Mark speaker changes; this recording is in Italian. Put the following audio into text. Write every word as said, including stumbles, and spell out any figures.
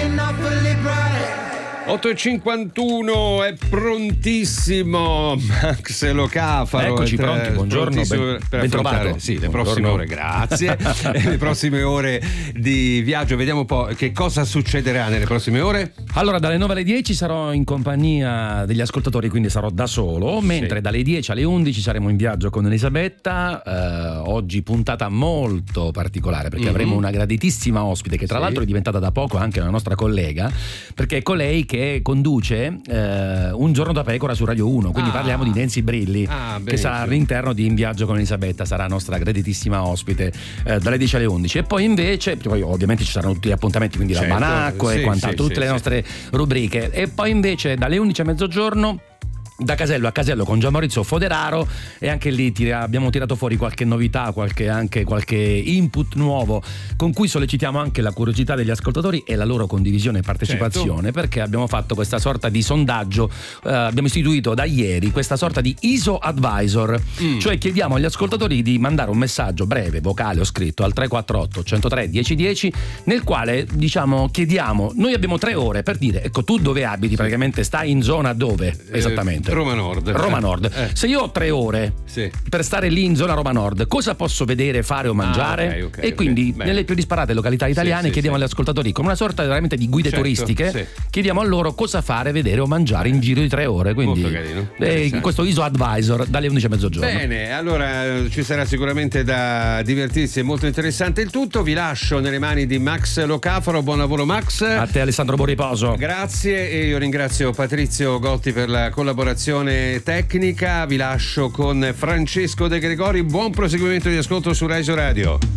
Speaker 1: otto e cinquantuno è prontissimo Max Locafaro.
Speaker 2: Eccoci pronti, buongiorno, ben,
Speaker 1: per
Speaker 2: ben trovato.
Speaker 1: Sì, le
Speaker 2: buongiorno.
Speaker 1: prossime ore, grazie. Le prossime ore di viaggio, vediamo un po' che cosa succederà nelle prossime ore.
Speaker 2: Allora, dalle nove alle dieci sarò in compagnia degli ascoltatori, quindi sarò da solo, mentre sì. dalle dieci alle undici saremo in viaggio con Elisabetta. Eh, oggi puntata molto particolare, perché mm-hmm. avremo una graditissima ospite che tra sì. l'altro è diventata da poco anche una nostra collega, perché è colei che che conduce eh, Un giorno da pecora su Radio uno, quindi ah. parliamo di Nancy Brilli, ah, che sarà all'interno di In Viaggio con Elisabetta, sarà nostra graditissima ospite eh, dalle dieci alle undici. E poi invece, poi ovviamente ci saranno tutti gli appuntamenti, quindi certo. l'almanacco sì, e quant'altro, sì, tutte sì, le nostre sì. rubriche. E poi invece dalle undici a mezzogiorno da casello a casello con Gian Maurizio Foderaro, e anche lì tira, abbiamo tirato fuori qualche novità, qualche, anche qualche input nuovo con cui sollecitiamo anche la curiosità degli ascoltatori e la loro condivisione e partecipazione, certo. perché abbiamo fatto questa sorta di sondaggio, eh, abbiamo istituito da ieri questa sorta di I S O Advisor, mm. cioè chiediamo agli ascoltatori di mandare un messaggio breve, vocale o scritto al tre quattro otto uno zero tre uno zero uno zero, nel quale diciamo chiediamo, noi abbiamo tre ore per dire, ecco, tu dove abiti, praticamente stai in zona dove esattamente?
Speaker 1: Roma Nord.
Speaker 2: Roma Nord. Eh. Se io ho tre ore
Speaker 1: sì.
Speaker 2: per stare lì in zona Roma Nord, cosa posso vedere, fare o mangiare? Ah, okay, okay, e quindi okay. nelle più disparate località italiane sì, chiediamo sì, agli ascoltatori, con una sorta veramente di guide certo, turistiche, sì. chiediamo a loro cosa fare, vedere o mangiare in giro di tre ore. Quindi molto carino. Eh, questo I S O Advisor dalle undici a mezzogiorno.
Speaker 1: Bene, allora ci sarà sicuramente da divertirsi, è molto interessante il tutto. Vi lascio nelle mani di Max Locafaro. Buon lavoro Max.
Speaker 2: A te Alessandro Boriposo.
Speaker 1: Grazie, e io ringrazio Patrizio Gotti per la collaborazione tecnica. Vi lascio con Francesco De Gregori. Buon proseguimento di ascolto su Rai Radio.